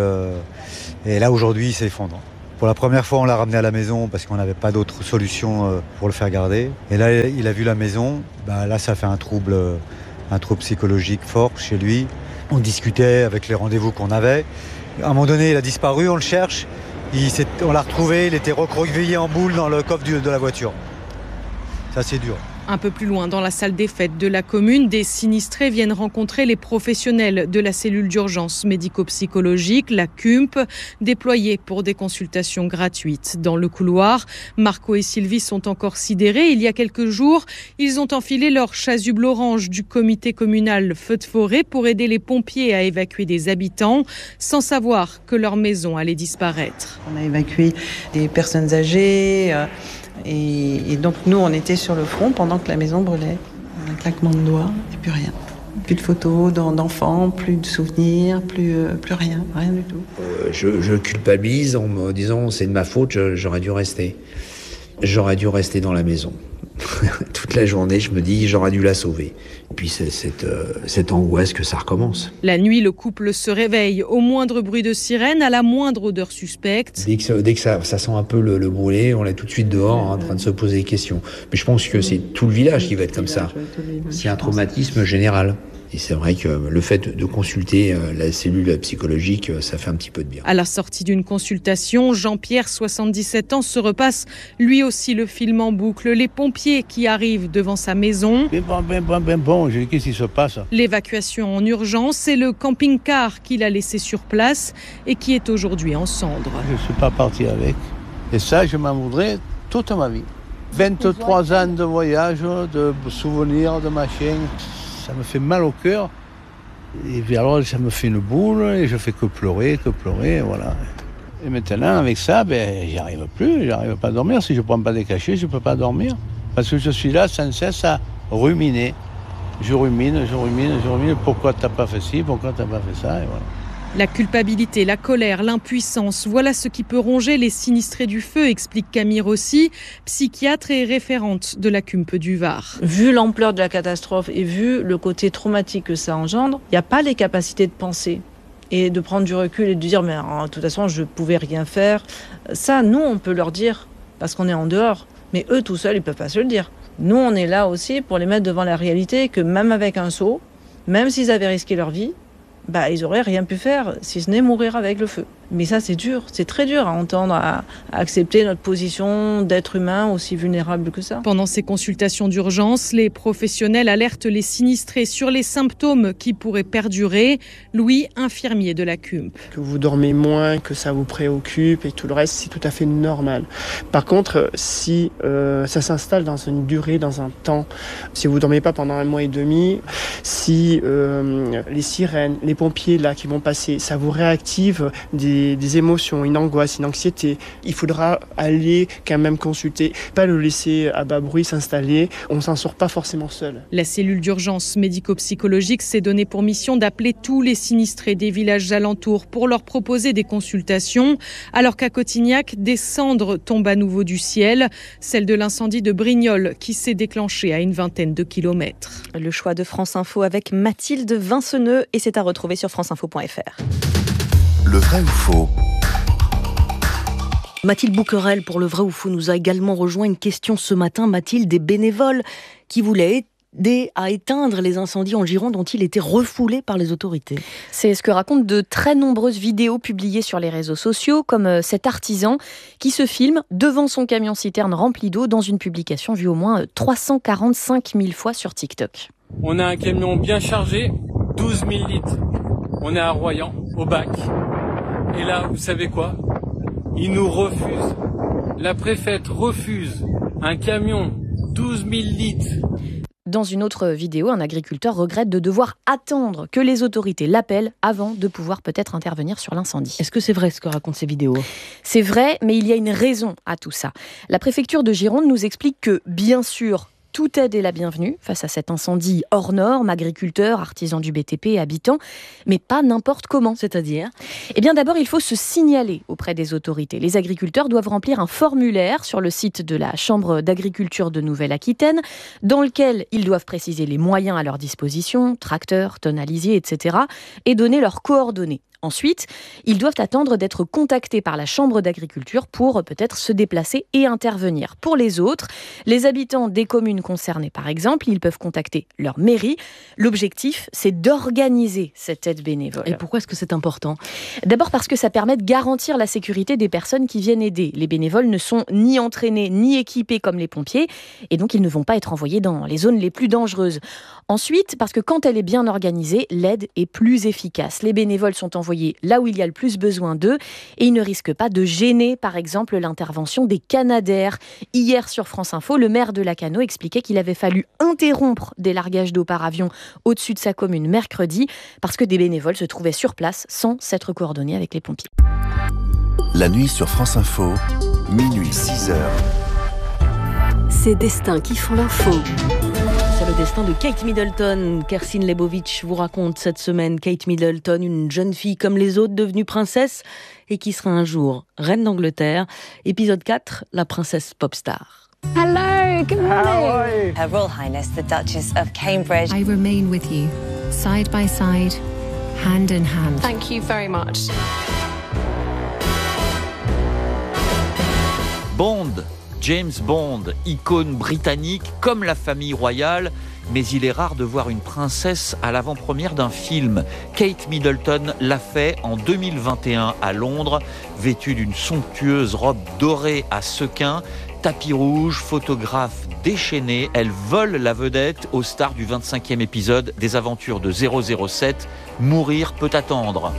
Et là, aujourd'hui, il s'effondre. Pour la première fois, on l'a ramené à la maison parce qu'on n'avait pas d'autre solution pour le faire garder. Et là, il a vu la maison. Là, ça fait un trouble psychologique fort chez lui. On discutait avec les rendez-vous qu'on avait. À un moment donné, il a disparu, on le cherche. On l'a retrouvé, il était recroquevillé en boule dans le coffre de la voiture. Ça, c'est dur.
Un peu plus loin, dans la salle des fêtes de la commune, des sinistrés viennent rencontrer les professionnels de la cellule d'urgence médico-psychologique, la CUMP, déployée pour des consultations gratuites. Dans le couloir, Marco et Sylvie sont encore sidérés. Il y a quelques jours, ils ont enfilé leur chasuble orange du comité communal feu de forêt pour aider les pompiers à évacuer des habitants, sans savoir que leur maison allait disparaître.
On a évacué des personnes âgées. Et donc nous, on était sur le front pendant que la maison brûlait. Un claquement de doigts et plus rien. Plus de photos d'enfants, plus de souvenirs, plus rien du tout.
Je culpabilise en me disant c'est de ma faute, j'aurais dû rester. J'aurais dû rester dans la maison. Toute la journée, je me dis j'aurais dû la sauver. Et puis c'est cette angoisse que ça recommence.
La nuit, le couple se réveille au moindre bruit de sirène, à la moindre odeur suspecte.
Dès que ça sent un peu le brûler, on est tout de suite dehors en train de se poser des questions. Mais je pense que c'est tout le village qui va être comme ça. C'est un traumatisme général. Et c'est vrai que le fait de consulter la cellule psychologique, ça fait un petit peu de bien.
À la sortie d'une consultation, Jean-Pierre, 77 ans, se repasse lui aussi le film en boucle. Les pompiers qui arrivent devant sa maison.
Bon, qu'est-ce qui se passe ?
L'évacuation en urgence, c'est le camping-car qu'il a laissé sur place et qui est aujourd'hui en cendres.
Je ne suis pas parti avec. Et ça, je m'en voudrais toute ma vie. 23 ans de voyage, de souvenirs, de machin. Ça me fait mal au cœur, et puis alors ça me fait une boule, et je fais que pleurer, voilà. Et maintenant, avec ça, j'y arrive plus, j'arrive pas à dormir. Si je prends pas des cachets, je peux pas dormir. Parce que je suis là sans cesse à ruminer. Je rumine, pourquoi t'as pas fait ci, pourquoi t'as pas fait ça, et voilà.
La culpabilité, la colère, l'impuissance, voilà ce qui peut ronger les sinistrés du feu, explique Camille Rossi, psychiatre et référente de la CUMP du Var.
Vu l'ampleur de la catastrophe et vu le côté traumatique que ça engendre, il n'y a pas les capacités de penser et de prendre du recul et de dire mais de toute façon je ne pouvais rien faire. Ça, nous, on peut leur dire parce qu'on est en dehors, mais eux tout seuls, ils ne peuvent pas se le dire. Nous, on est là aussi pour les mettre devant la réalité que même avec un seau, même s'ils avaient risqué leur vie, ils n'auraient rien pu faire si ce n'est mourir avec le feu. Mais ça, c'est dur, c'est très dur à entendre, à accepter notre position d'être humain aussi vulnérable que ça.
Pendant ces consultations d'urgence, les professionnels alertent les sinistrés sur les symptômes qui pourraient perdurer. Louis, infirmier de la CUMP.
Que vous dormez moins, que ça vous préoccupe et tout le reste, c'est tout à fait normal. Par contre, si ça s'installe dans une durée, dans un temps, si vous ne dormez pas pendant 1 mois et demi, si les sirènes, les pompiers là qui vont passer, ça vous réactive des émotions, une angoisse, une anxiété. Il faudra aller quand même consulter, pas le laisser à bas bruit s'installer. On ne s'en sort pas forcément seul.
La cellule d'urgence médico-psychologique s'est donnée pour mission d'appeler tous les sinistrés des villages alentours pour leur proposer des consultations. Alors qu'à Cotignac, des cendres tombent à nouveau du ciel. Celle de l'incendie de Brignoles qui s'est déclenché à une 20aine de kilomètres.
Le choix de France Info avec Mathilde Vinceneux et c'est à retrouver sur franceinfo.fr.
Le vrai ou faux?
Mathilde Bouquerel pour le vrai ou faux nous a également rejoint une question ce matin. Mathilde, des bénévoles qui voulaient aider à éteindre les incendies en Gironde dont il était refoulé par les autorités.
C'est ce que racontent de très nombreuses vidéos publiées sur les réseaux sociaux, comme cet artisan qui se filme devant son camion-citerne rempli d'eau dans une publication vue au moins 345 000 fois sur TikTok.
On a un camion bien chargé, 12 000 litres. On est à Royan, au bac. Et là, vous savez quoi ? Ils nous refusent. La préfète refuse un camion 12 000 litres.
Dans une autre vidéo, un agriculteur regrette de devoir attendre que les autorités l'appellent avant de pouvoir peut-être intervenir sur l'incendie.
Est-ce que c'est vrai ce que racontent ces vidéos ?
C'est vrai, mais il y a une raison à tout ça. La préfecture de Gironde nous explique que, bien sûr, toute aide est la bienvenue face à cet incendie hors norme, agriculteurs, artisans du BTP et habitants, mais pas n'importe comment.
C'est-à-dire ?
Eh bien d'abord, il faut se signaler auprès des autorités. Les agriculteurs doivent remplir un formulaire sur le site de la Chambre d'agriculture de Nouvelle-Aquitaine, dans lequel ils doivent préciser les moyens à leur disposition, tracteurs, tonalisiers, etc., et donner leurs coordonnées. Ensuite, ils doivent attendre d'être contactés par la Chambre d'agriculture pour peut-être se déplacer et intervenir. Pour les autres, les habitants des communes concernées par exemple, ils peuvent contacter leur mairie. L'objectif, c'est d'organiser cette aide bénévole.
Et pourquoi est-ce que c'est important ?
D'abord parce que ça permet de garantir la sécurité des personnes qui viennent aider. Les bénévoles ne sont ni entraînés ni équipés comme les pompiers et donc ils ne vont pas être envoyés dans les zones les plus dangereuses. Ensuite, parce que quand elle est bien organisée, l'aide est plus efficace. Les bénévoles sont envoyés là où il y a le plus besoin d'eux et ils ne risquent pas de gêner, par exemple, l'intervention des Canadaires. Hier, sur France Info, le maire de Lacanau expliquait qu'il avait fallu interrompre des largages d'eau par avion au-dessus de sa commune mercredi parce que des bénévoles se trouvaient sur place sans s'être coordonnés avec les pompiers.
La nuit sur France Info, minuit 6h.
Ces destins qui font l'info.
C'est le destin de Kate Middleton. Kerstin Lebovitch vous raconte cette semaine Kate Middleton, une jeune fille comme les autres devenue princesse et qui sera un jour reine d'Angleterre. Épisode 4, la princesse popstar.
Hello, good
Her
morning.
Royal Highness the Duchess of Cambridge.
I remain with you, side by side, hand in hand.
Thank you very much.
Bond, James Bond, icône britannique comme la famille royale, mais il est rare de voir une princesse à l'avant-première d'un film. Kate Middleton l'a fait en 2021 à Londres, vêtue d'une somptueuse robe dorée à sequins, tapis rouge, photographe déchaîné, elle vole la vedette aux stars du 25e épisode des aventures de 007, Mourir peut attendre.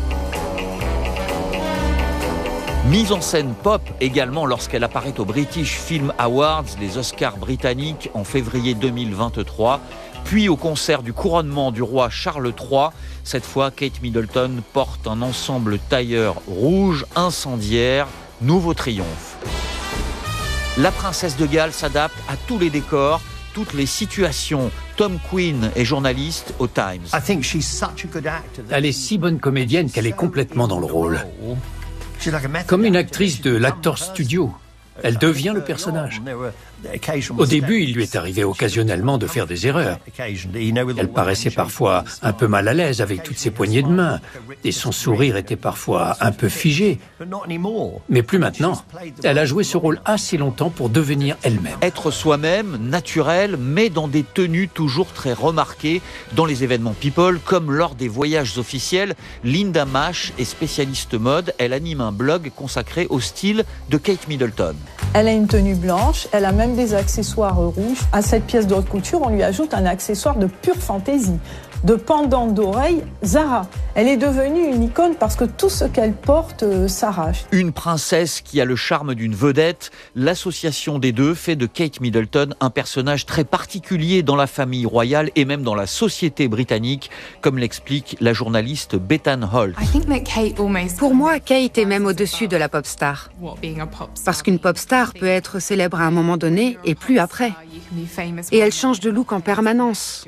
Mise en scène pop également lorsqu'elle apparaît aux British Film Awards, les Oscars britanniques en février 2023, puis au concert du couronnement du roi Charles III. Cette fois, Kate Middleton porte un ensemble tailleur rouge incendiaire, nouveau triomphe. La princesse de Galles s'adapte à tous les décors, toutes les situations. Tom Quinn est journaliste au Times.
Elle est si bonne comédienne qu'elle est complètement dans le rôle. Comme une actrice de l'Actors Studio. Elle devient le personnage. Au début, il lui est arrivé occasionnellement de faire des erreurs. Elle paraissait parfois un peu mal à l'aise avec toutes ses poignées de main, et son sourire était parfois un peu figé. Mais plus maintenant. Elle a joué ce rôle assez longtemps pour devenir elle-même.
Être soi-même, naturel, mais dans des tenues toujours très remarquées dans les événements people, comme lors des voyages officiels. Linda Mash est spécialiste mode. Elle anime un blog consacré au style de Kate Middleton.
Elle a une tenue blanche, elle a même des accessoires rouges. À cette pièce de haute couture, on lui ajoute un accessoire de pure fantaisie, de pendant d'oreille Zara. Elle est devenue une icône parce que tout ce qu'elle porte s'arrache.
Une princesse qui a le charme d'une vedette, l'association des deux fait de Kate Middleton un personnage très particulier dans la famille royale et même dans la société britannique, comme l'explique la journaliste Bethan Holt.
Pour moi, Kate est même au-dessus de la pop star. Parce qu'une pop star peut être célèbre à un moment donné et plus après. Et elle change de look en permanence.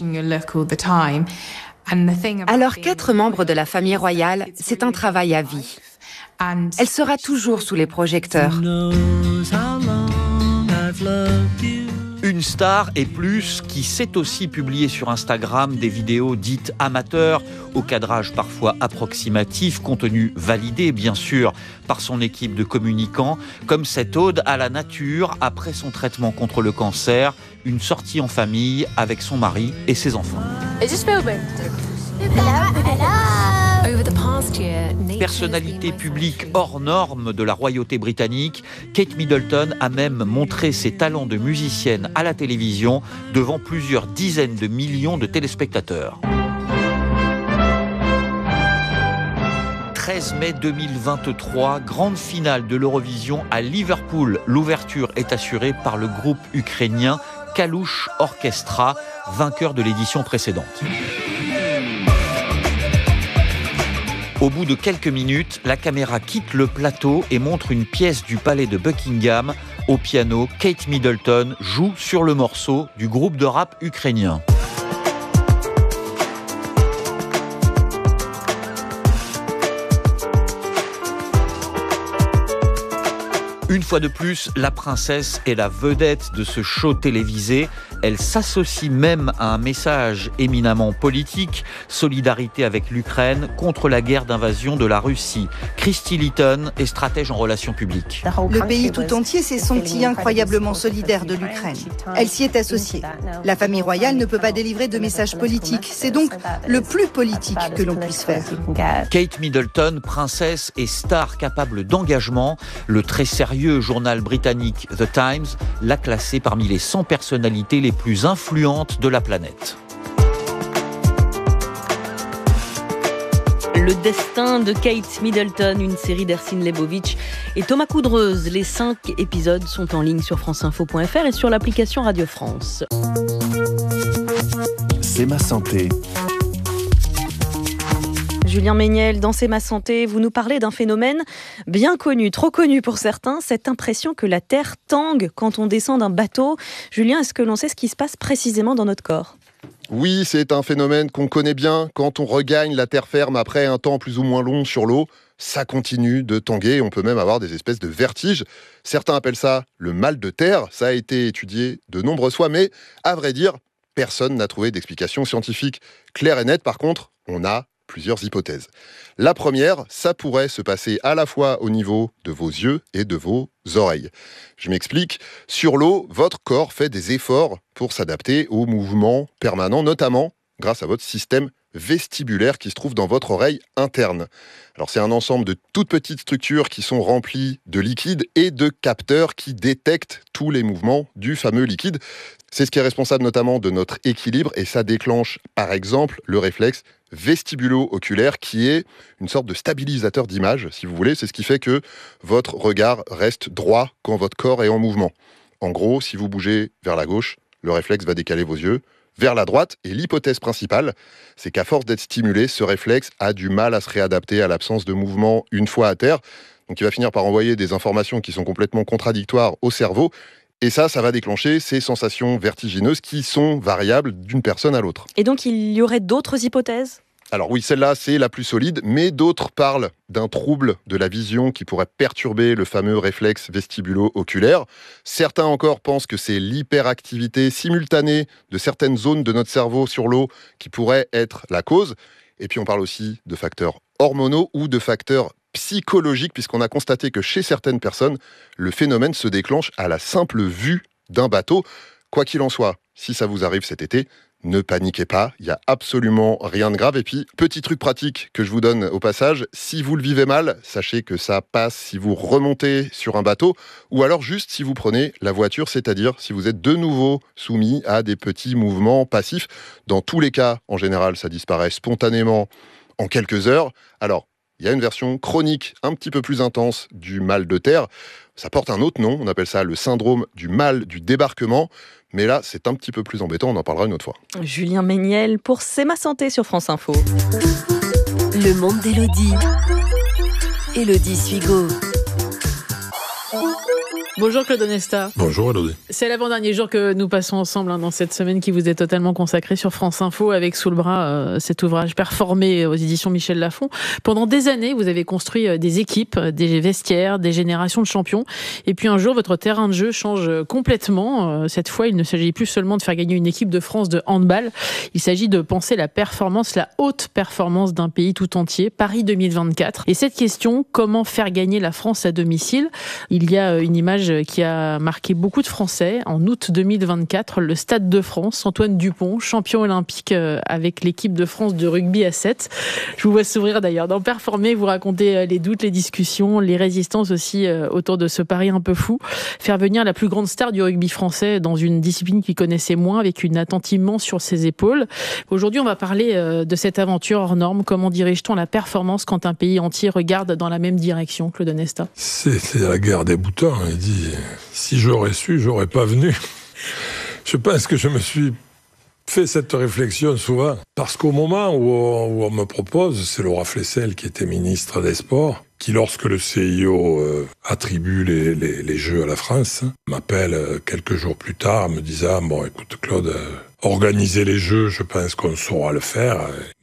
Alors qu'être membre de la famille royale, c'est un travail à vie. Elle sera toujours sous les projecteurs.
Une star et plus qui sait aussi publier sur Instagram des vidéos dites amateurs, au cadrage parfois approximatif, contenu validé bien sûr par son équipe de communicants, comme cette ode à la nature après son traitement contre le cancer, une sortie en famille avec son mari et ses enfants. Personnalité publique hors norme de la royauté britannique, Kate Middleton a même montré ses talents de musicienne à la télévision devant plusieurs dizaines de millions de téléspectateurs. 13 mai 2023, grande finale de l'Eurovision à Liverpool. L'ouverture est assurée par le groupe ukrainien Kalush Orchestra, vainqueur de l'édition précédente. Au bout de quelques minutes, la caméra quitte le plateau et montre une pièce du palais de Buckingham. Au piano, Kate Middleton joue sur le morceau du groupe de rap ukrainien. Une fois de plus, la princesse est la vedette de ce show télévisé. Elle s'associe même à un message éminemment politique, solidarité avec l'Ukraine contre la guerre d'invasion de la Russie. Christy Litton est stratège en relations publiques.
Le pays tout entier s'est senti incroyablement solidaire de l'Ukraine. Elle s'y est associée. La famille royale ne peut pas délivrer de messages politiques. C'est donc le plus politique que l'on puisse faire.
Kate Middleton, princesse et star capable d'engagement, le très sérieux journal britannique The Times l'a classée parmi les 100 personnalités les plus influentes de la planète.
Le destin de Kate Middleton, une série d'Ersin Lebovic et Thomas Coudreuse. Les 5 épisodes sont en ligne sur franceinfo.fr et sur l'application Radio France.
C'est ma santé.
Julien Méniel, dans C'est ma santé, vous nous parlez d'un phénomène bien connu, trop connu pour certains, cette impression que la Terre tangue quand on descend d'un bateau. Julien, est-ce que l'on sait ce qui se passe précisément dans notre corps ?
Oui, c'est un phénomène qu'on connaît bien. Quand on regagne la terre ferme après un temps plus ou moins long sur l'eau, ça continue de tanguer. On peut même avoir des espèces de vertiges. Certains appellent ça le mal de terre. Ça a été étudié de nombreuses fois, mais à vrai dire, personne n'a trouvé d'explication scientifique claire et nette. Par contre, on a plusieurs hypothèses. La première, ça pourrait se passer à la fois au niveau de vos yeux et de vos oreilles. Je m'explique. Sur l'eau, votre corps fait des efforts pour s'adapter aux mouvements permanents, notamment grâce à votre système vestibulaire qui se trouve dans votre oreille interne. Alors c'est un ensemble de toutes petites structures qui sont remplies de liquide et de capteurs qui détectent tous les mouvements du fameux liquide. C'est ce qui est responsable notamment de notre équilibre et ça déclenche par exemple le réflexe vestibulo-oculaire qui est une sorte de stabilisateur d'image, si vous voulez. C'est ce qui fait que votre regard reste droit quand votre corps est en mouvement. En gros, si vous bougez vers la gauche, le réflexe va décaler vos yeux vers la droite. Et l'hypothèse principale, c'est qu'à force d'être stimulé, ce réflexe a du mal à se réadapter à l'absence de mouvement une fois à terre. Donc il va finir par envoyer des informations qui sont complètement contradictoires au cerveau. Et ça va déclencher ces sensations vertigineuses qui sont variables d'une personne à l'autre.
Et donc il y aurait d'autres hypothèses ?
Alors oui, celle-là, c'est la plus solide, mais d'autres parlent d'un trouble de la vision qui pourrait perturber le fameux réflexe vestibulo-oculaire. Certains encore pensent que c'est l'hyperactivité simultanée de certaines zones de notre cerveau sur l'eau qui pourrait être la cause. Et puis on parle aussi de facteurs hormonaux ou de facteurs psychologiques, puisqu'on a constaté que chez certaines personnes, le phénomène se déclenche à la simple vue d'un bateau. Quoi qu'il en soit, si ça vous arrive cet été, ne paniquez pas, il n'y a absolument rien de grave. Et puis, petit truc pratique que je vous donne au passage, si vous le vivez mal, sachez que ça passe si vous remontez sur un bateau ou alors juste si vous prenez la voiture, c'est-à-dire si vous êtes de nouveau soumis à des petits mouvements passifs. Dans tous les cas, en général, ça disparaît spontanément en quelques heures. Alors, il y a une version chronique un petit peu plus intense du mal de terre. Ça porte un autre nom, on appelle ça le syndrome du mal du débarquement. Mais là, c'est un petit peu plus embêtant, on en parlera une autre fois.
Julien Méniel pour C'est ma santé sur France Info.
Le monde d'Élodie. Élodie Suigo.
Bonjour Claude Onesta.
Bonjour Elodie.
C'est l'avant-dernier jour que nous passons ensemble dans cette semaine qui vous est totalement consacrée sur France Info avec sous le bras cet ouvrage Performer aux éditions Michel Lafon. Pendant des années, vous avez construit des équipes, des vestiaires, des générations de champions. Et puis un jour, votre terrain de jeu change complètement. Cette fois, il ne s'agit plus seulement de faire gagner une équipe de France de handball. Il s'agit de penser la performance, la haute performance d'un pays tout entier, Paris 2024. Et cette question, comment faire gagner la France à domicile ? Il y a une image qui a marqué beaucoup de Français. En août 2024, le Stade de France, Antoine Dupont, champion olympique avec l'équipe de France de rugby à 7. Je vous vois sourire d'ailleurs. Dans Performer, vous racontez les doutes, les discussions, les résistances aussi autour de ce pari un peu fou. Faire venir la plus grande star du rugby français dans une discipline qu'il connaissait moins, avec une attente immense sur ses épaules. Aujourd'hui, on va parler de cette aventure hors norme. Comment dirige-t-on la performance quand un pays entier regarde dans la même direction, Claude Onesta ?
C'est la guerre des boutons. Il dit, si j'aurais su, j'aurais pas venu. Je pense que je me suis fait cette réflexion souvent, parce qu'au moment où on me propose, c'est Laura Flessel qui était ministre des Sports, qui lorsque le CIO attribue les Jeux à la France, m'appelle quelques jours plus tard, me disant, bon écoute Claude, organiser les Jeux, je pense qu'on saura le faire,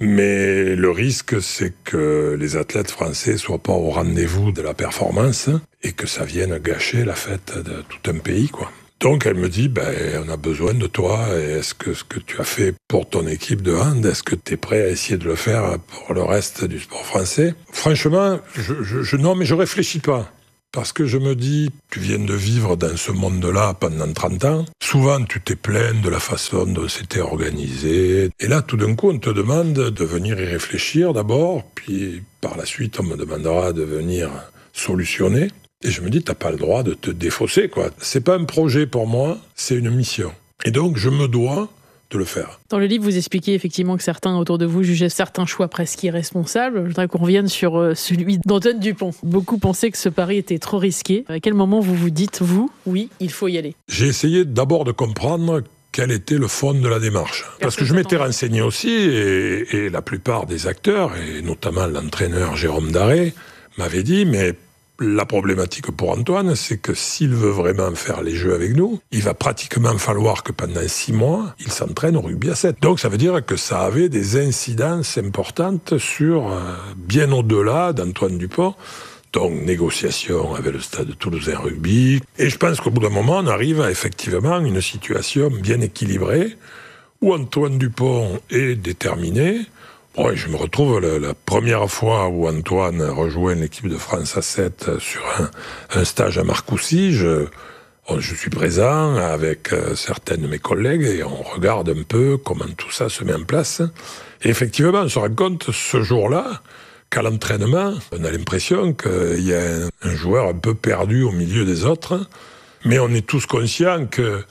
mais le risque c'est que les athlètes français soient pas au rendez-vous de la performance et que ça vienne gâcher la fête de tout un pays, quoi. Donc elle me dit, on a besoin de toi, et est-ce que ce que tu as fait pour ton équipe de hand, est-ce que tu es prêt à essayer de le faire pour le reste du sport français ? Franchement, non, mais je réfléchis pas. Parce que je me dis, tu viens de vivre dans ce monde-là pendant 30 ans. Souvent, tu t'es plaint de la façon dont c'était organisé. Et là, tout d'un coup, on te demande de venir y réfléchir d'abord, puis par la suite, on me demandera de venir solutionner. Et je me dis, t'as pas le droit de te défausser, quoi. C'est pas un projet pour moi, c'est une mission. Et donc, je me dois de le faire.
Dans le livre, vous expliquez effectivement que certains autour de vous jugeaient certains choix presque irresponsables. Je voudrais qu'on revienne sur celui d'Antoine Dupont. Beaucoup pensaient que ce pari était trop risqué. À quel moment vous vous dites, oui, il faut y aller ?
J'ai essayé d'abord de comprendre quel était le fond de la démarche. Parce que je m'étais renseigné aussi, et la plupart des acteurs, et notamment l'entraîneur Jérôme Daré, m'avait dit, mais la problématique pour Antoine, c'est que s'il veut vraiment faire les Jeux avec nous, il va pratiquement falloir que pendant 6 mois, il s'entraîne au rugby à 7. Donc ça veut dire que ça avait des incidences importantes sur bien au-delà d'Antoine Dupont. Donc négociation avec le Stade Toulousain Rugby. Et je pense qu'au bout d'un moment, on arrive à effectivement une situation bien équilibrée où Antoine Dupont est déterminé. Bon, je me retrouve la première fois où Antoine rejoint l'équipe de France à 7 sur un stage à Marcoussis. Je suis présent avec certains de mes collègues et on regarde un peu comment tout ça se met en place. Et effectivement, on se rend compte ce jour-là qu'à l'entraînement, on a l'impression qu'il y a un joueur un peu perdu au milieu des autres. Mais on est tous conscients que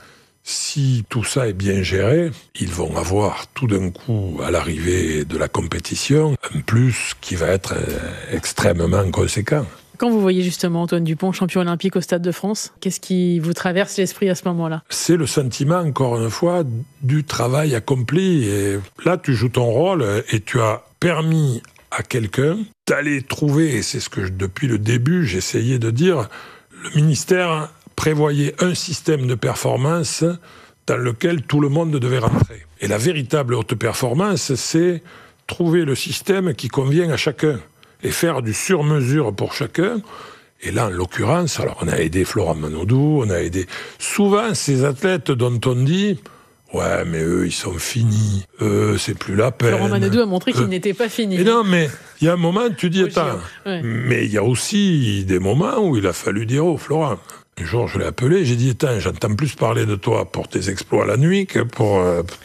si tout ça est bien géré, ils vont avoir tout d'un coup, à l'arrivée de la compétition, un plus qui va être extrêmement conséquent.
Quand vous voyez justement Antoine Dupont, champion olympique au Stade de France, qu'est-ce qui vous traverse l'esprit à ce moment-là ?
C'est le sentiment, encore une fois, du travail accompli. Et là, tu joues ton rôle et tu as permis à quelqu'un d'aller trouver, et c'est ce que depuis le début j'essayais de dire, le ministère prévoyait un système de performance dans lequel tout le monde devait rentrer. Et la véritable haute performance, c'est trouver le système qui convient à chacun et faire du sur-mesure pour chacun. Et là, en l'occurrence, alors on a aidé Florent Manodou, on a aidé souvent ces athlètes dont on dit « Ouais, mais eux, ils sont finis. Eux, c'est plus la peine. »
Florent Manodou a montré qu'il n'était pas fini.
Mais non, mais il y a un moment, tu dis « Attends. » Mais il y a aussi des moments où il a fallu dire « Oh, Florent. » Un jour, je l'ai appelé, j'ai dit, j'entends plus parler de toi pour tes exploits la nuit que pour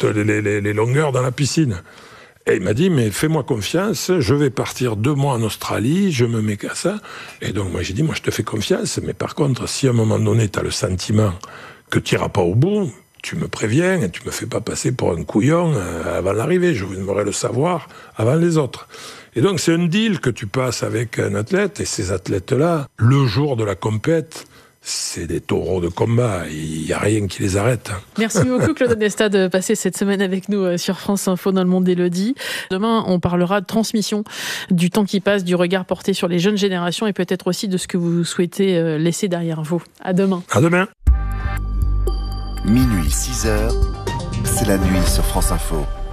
les longueurs dans la piscine. Et il m'a dit, mais fais-moi confiance, je vais partir 2 mois en Australie, je me mets qu'à ça. Et donc, moi, j'ai dit, moi, je te fais confiance, mais par contre, si à un moment donné, tu as le sentiment que tu n'iras pas au bout, tu me préviens et tu me fais pas passer pour un couillon avant l'arrivée. Je voudrais le savoir avant les autres. Et donc, c'est un deal que tu passes avec un athlète, et ces athlètes-là, le jour de la compète, c'est des taureaux de combat. Il n'y a rien qui les arrête.
Merci beaucoup Claude Onesta de passer cette semaine avec nous sur France Info dans le monde d'Élodie. Demain, on parlera de transmission, du temps qui passe, du regard porté sur les jeunes générations et peut-être aussi de ce que vous souhaitez laisser derrière vous. À demain.
À demain.
Minuit, 6h, c'est la nuit sur France Info.